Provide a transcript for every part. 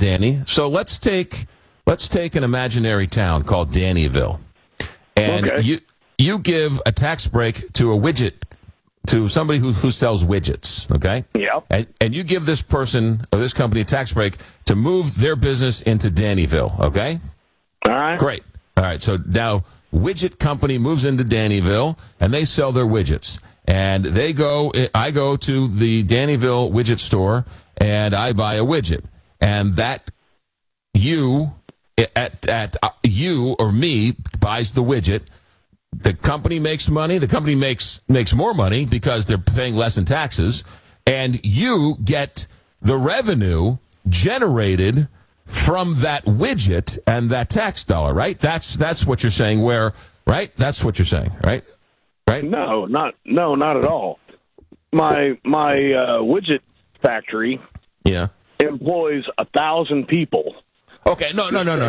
Danny. So let's take an imaginary town called Dannyville, and you give a tax break to a widget, to somebody who sells widgets, okay? Yeah. And you give this person or this company a tax break to move their business into Dannyville, okay? All right. Great. All right. So now widget company moves into Dannyville and they sell their widgets. And I go to the Dannyville widget store and I buy a widget. And that you or me buys the widget. The company makes money. The company makes more money because they're paying less in taxes. And you get the revenue generated from that widget and that tax dollar, right? That's what you're saying. Right? That's what you're saying, right? Right? No, not at all. My widget factory employs 1,000 people. Okay, no. Hold on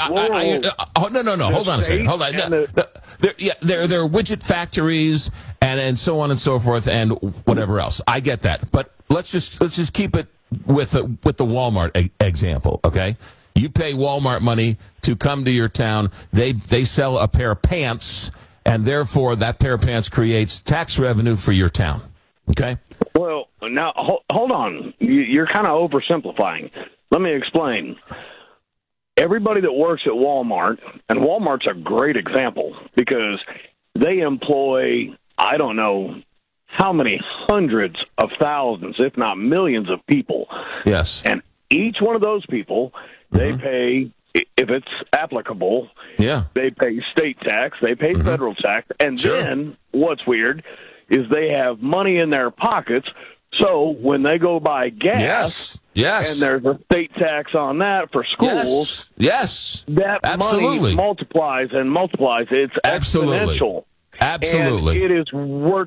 a second. Hold on. There are widget factories and so on and so forth and whatever else. I get that, but let's just keep it with the Walmart example. Okay, you pay Walmart money to come to your town. They sell a pair of pants, and therefore that pair of pants creates tax revenue for your town. Okay. Well, now hold on. You're kind of oversimplifying. Let me explain. Everybody that works at Walmart, and Walmart's a great example because they employ, I don't know how many hundreds of thousands, if not millions of people. Yes. And each one of those people, they pay, if it's applicable, they pay state tax, they pay federal tax, and then what's weird is they have money in their pockets. So when they go buy gas, and there's a state tax on that for schools, that money multiplies and multiplies. It's exponential. Absolutely. And it is worth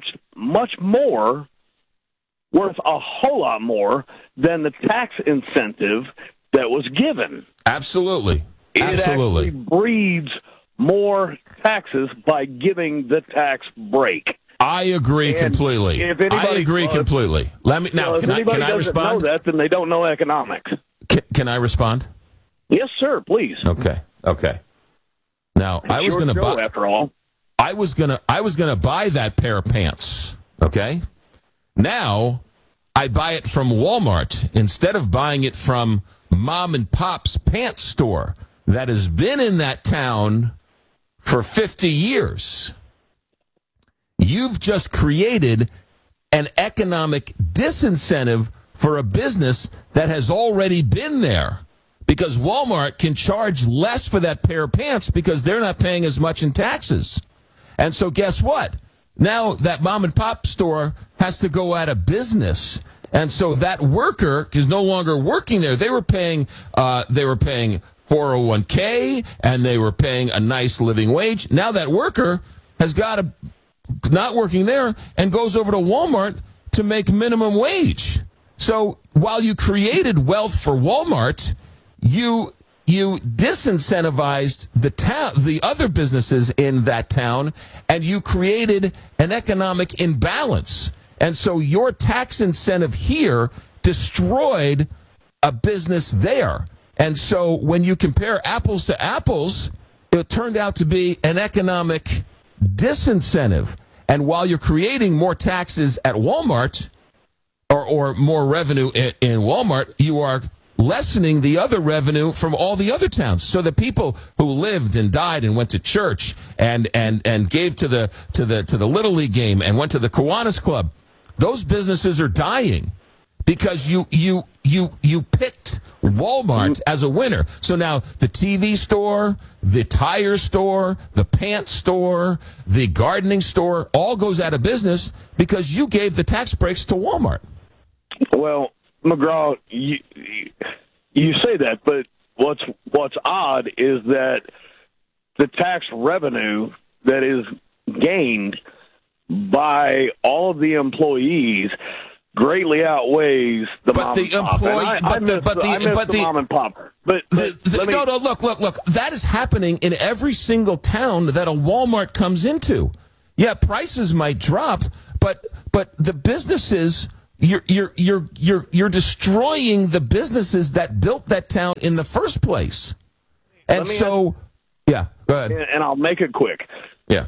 a whole lot more than the tax incentive that was given. Absolutely. It actually breeds more taxes by giving the tax break. I agree completely. I agree completely. Let me now. Can I respond? Know that, then they don't know economics. Can I respond? Yes, sir. Please. Okay. Now I was going to buy. After all, I was gonna buy that pair of pants. Okay. Now I buy it from Walmart instead of buying it from mom and pop's pants store that has been in that town for 50 years. You've just created an economic disincentive for a business that has already been there because Walmart can charge less for that pair of pants because they're not paying as much in taxes. And so guess what? Now that mom and pop store has to go out of business. And so that worker is no longer working there. They were paying 401k and they were paying a nice living wage. Now that worker has got to not working there and goes over to Walmart to make minimum wage. So while you created wealth for Walmart, you disincentivized the other businesses in that town, and you created an economic imbalance. And so your tax incentive here destroyed a business there. And so when you compare apples to apples, it turned out to be an economic disincentive. And while you're creating more taxes at Walmart or more revenue in Walmart, you are lessening the other revenue from all the other towns. So the people who lived and died and went to church and gave to the Little League game and went to the Kiwanis Club, those businesses are dying because you picked Walmart as a winner. So now the TV store, the tire store, the pants store, the gardening store all goes out of business because you gave the tax breaks to Walmart. Well, McGraw, you say that, but what's odd is that the tax revenue that is gained by all of the employees greatly outweighs the mom and pop. I miss the mom and pop. Look. That is happening in every single town that a Walmart comes into. Yeah, prices might drop, but the businesses you're destroying the businesses that built that town in the first place. And so, yeah, go ahead. And I'll make it quick. Yeah.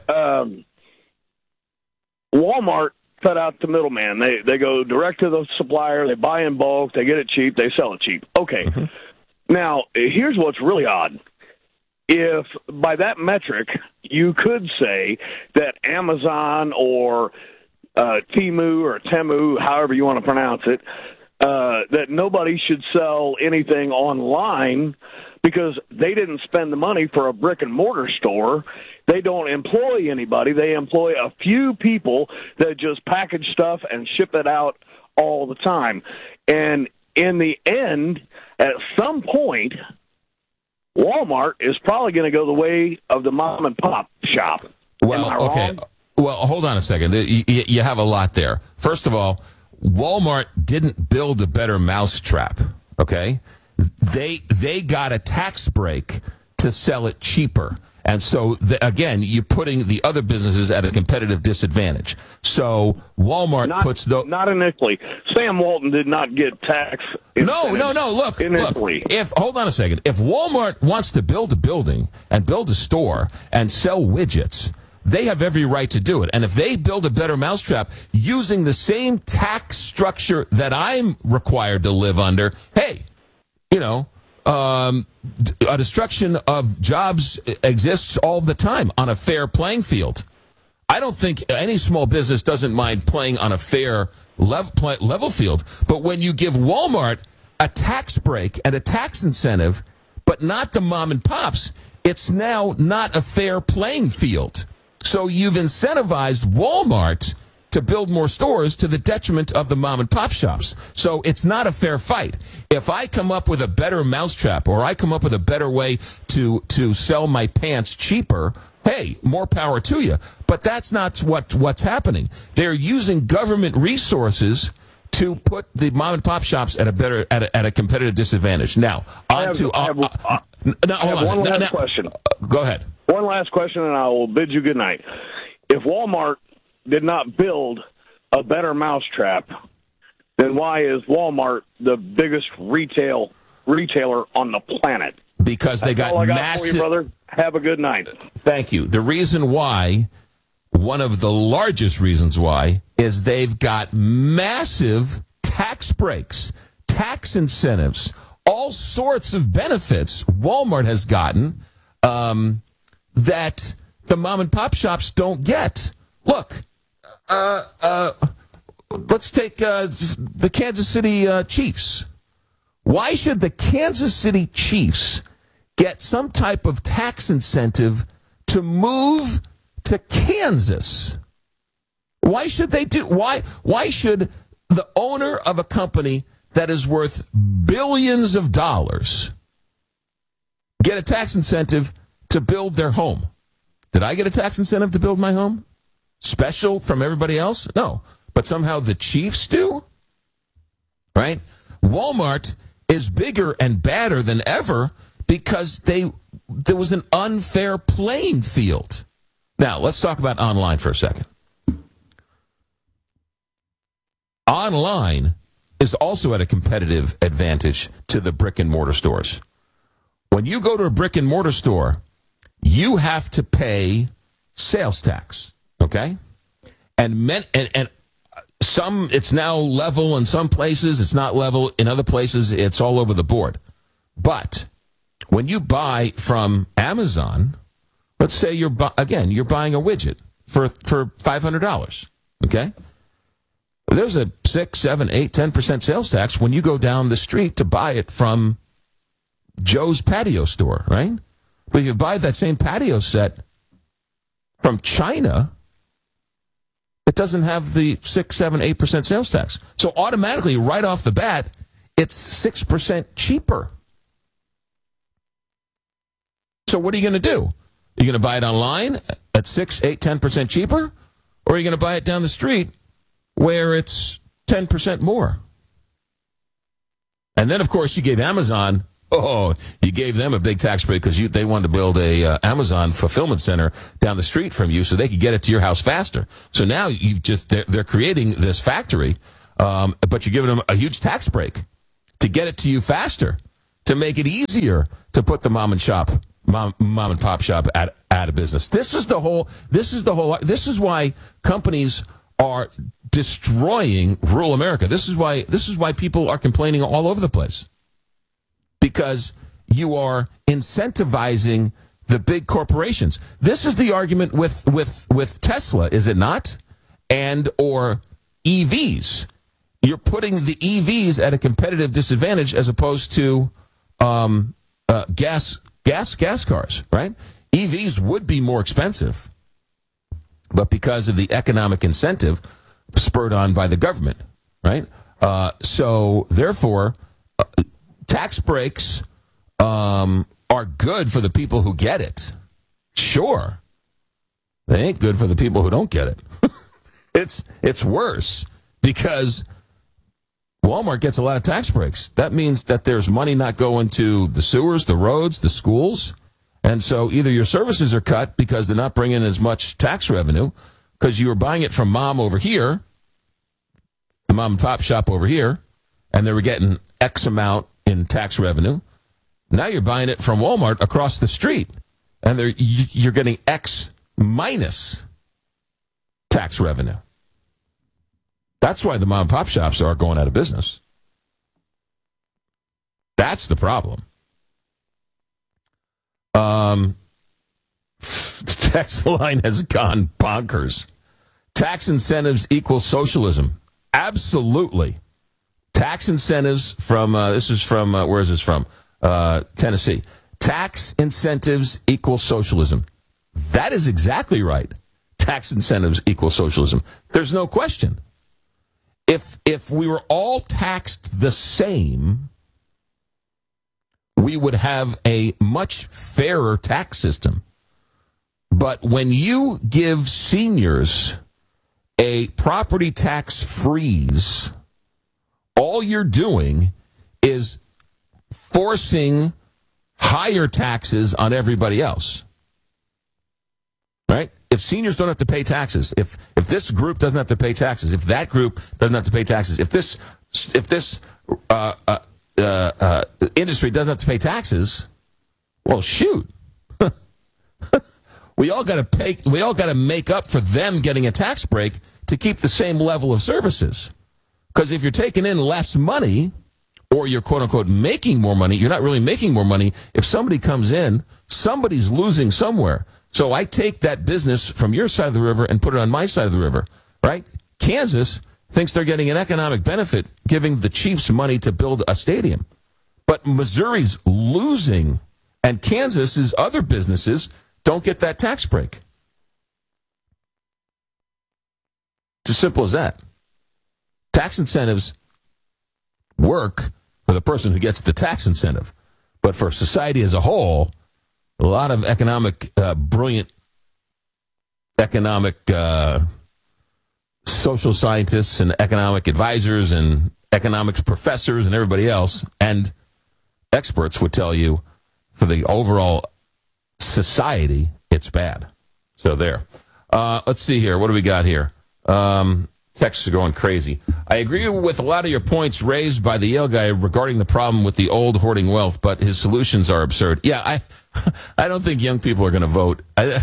Walmart cut out the middleman. They go direct to the supplier. They buy in bulk. They get it cheap. They sell it cheap. Okay. Mm-hmm. Now, here's what's really odd. If by that metric, you could say that Amazon or Temu or Temu, however you want to pronounce it, that nobody should sell anything online because they didn't spend the money for a brick and mortar store. They don't employ anybody. They employ a few people that just package stuff and ship it out all the time. And in the end, at some point, Walmart is probably going to go the way of the mom and pop shop. Well, okay. Wrong? Well, hold on a second. You have a lot there. First of all, Walmart didn't build a better mousetrap, okay? They got a tax break to sell it cheaper. And so, again, you're putting the other businesses at a competitive disadvantage. So Walmart not initially. Sam Walton did not get tax. No. Look. Hold on a second. If Walmart wants to build a building and build a store and sell widgets, they have every right to do it. And if they build a better mousetrap using the same tax structure that I'm required to live under, hey, a destruction of jobs exists all the time on a fair playing field. I don't think any small business doesn't mind playing on a fair level field. But when you give Walmart a tax break and a tax incentive, but not the mom and pops, it's now not a fair playing field. So you've incentivized Walmart to build more stores to the detriment of the mom and pop shops. So it's not a fair fight. If I come up with a better mousetrap or I come up with a better way to sell my pants cheaper, hey, more power to you. But that's not what's happening. They're using government resources to put the mom and pop shops at a competitive disadvantage. Now, I have one last question. Go ahead. One last question, and I will bid you good night. If Walmart did not build a better mousetrap, then why is Walmart the biggest retailer on the planet? Because they got massive. For you, brother. Have a good night. Thank you. The reason why, one of the largest reasons why, is they've got massive tax breaks, tax incentives, all sorts of benefits Walmart has gotten that the mom and pop shops don't get. Look, let's take the Kansas City Chiefs. Why should the Kansas City Chiefs get some type of tax incentive to move to Kansas? Why should they do? Why should the owner of a company that is worth billions of dollars get a tax incentive to build their home? Did I get a tax incentive to build my home? Special from everybody else? No. But somehow the Chiefs do? Right? Walmart is bigger and badder than ever because there was an unfair playing field. Now, let's talk about online for a second. Online is also at a competitive advantage to the brick and mortar stores. When you go to a brick and mortar store, you have to pay sales tax, okay? And some, it's now level in some places, it's not level. In other places, it's all over the board. But when you buy from Amazon, let's say you're buying a widget for $500, okay? There's a 6, 7, 8, 10% sales tax when you go down the street to buy it from Joe's patio store, right? But if you buy that same patio set from China, it doesn't have the 6, 7, 8% sales tax. So automatically, right off the bat, it's 6% cheaper. So what are you going to do? Are you going to buy it online at 6, 8, 10% cheaper? Or are you going to buy it down the street where it's 10% more? And then, of course, you gave Amazon, you gave them a big tax break because they wanted to build a Amazon fulfillment center down the street from you so they could get it to your house faster. So now they're creating this factory but you're giving them a huge tax break to get it to you faster, to make it easier to put the mom and pop shop out of business. This is why companies are destroying rural America. This is why people are complaining all over the place. Because you are incentivizing the big corporations. This is the argument with Tesla, is it not? And or EVs. You're putting the EVs at a competitive disadvantage as opposed to gas cars, right? EVs would be more expensive, but because of the economic incentive spurred on by the government, right? So therefore, tax breaks are good for the people who get it. Sure. They ain't good for the people who don't get it. It's worse because Walmart gets a lot of tax breaks. That means that there's money not going to the sewers, the roads, the schools. And so either your services are cut because they're not bringing as much tax revenue because you were buying it from mom over here, the mom and pop shop over here, and they were getting X amount in tax revenue. Now you're buying it from Walmart across the street, and you're getting X minus tax revenue. That's why the mom and pop shops are going out of business. That's the problem. The text line has gone bonkers. Tax incentives equal socialism. Absolutely. Tax incentives from, this is from, where is this from? Tennessee. Tax incentives equal socialism. That is exactly right. Tax incentives equal socialism. There's no question. If we were all taxed the same, we would have a much fairer tax system. But when you give seniors a property tax freeze, all you're doing is forcing higher taxes on everybody else. Right? If seniors don't have to pay taxes, if this group doesn't have to pay taxes, if that group doesn't have to pay taxes, if this industry doesn't have to pay taxes, well, shoot. We all got to make up for them getting a tax break to keep the same level of services. Because if you're taking in less money, or you're quote unquote making more money, you're not really making more money. If somebody comes in, somebody's losing somewhere. So I take that business from your side of the river and put it on my side of the river, right? Kansas thinks they're getting an economic benefit giving the Chiefs money to build a stadium. But Missouri's losing, and Kansas's other businesses don't get that tax break. It's as simple as that. Tax incentives work for the person who gets the tax incentive. But for society as a whole, a lot of brilliant economic social scientists and economic advisors and economics professors and everybody else and experts would tell you for the overall society, it's bad. So there. Let's see here. What do we got here? Texts are going crazy. I agree with a lot of your points raised by the Yale guy regarding the problem with the old hoarding wealth, but his solutions are absurd. Yeah, I don't think young people are going to vote.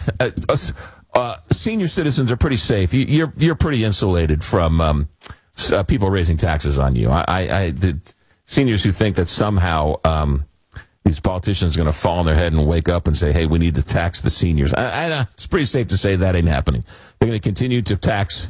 Senior citizens are pretty safe. You're pretty insulated from people raising taxes on you. The seniors who think that somehow these politicians are going to fall on their head and wake up and say, hey, we need to tax the seniors. It's pretty safe to say that ain't happening. They're going to continue to tax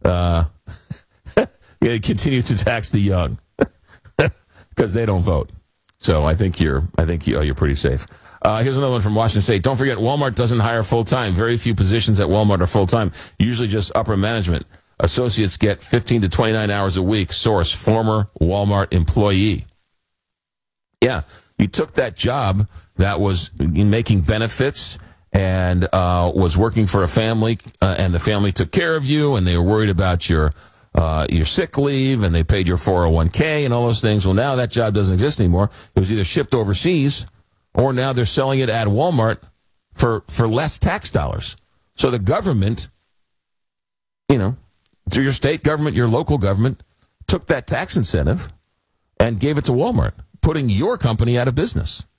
continue to tax the young because they don't vote. So I think you're pretty safe. Here's another one from Washington State. Don't forget, Walmart doesn't hire full-time. Very few positions at Walmart are full-time. Usually just upper management. Associates get 15 to 29 hours a week. Source, former Walmart employee. Yeah, you took that job that was making benefits and was working for a family, and the family took care of you, and they were worried about your sick leave, and they paid your 401k and all those things. Well, now that job doesn't exist anymore. It was either shipped overseas, or now they're selling it at Walmart for less tax dollars. So the government, through your state government, your local government, took that tax incentive and gave it to Walmart, putting your company out of business.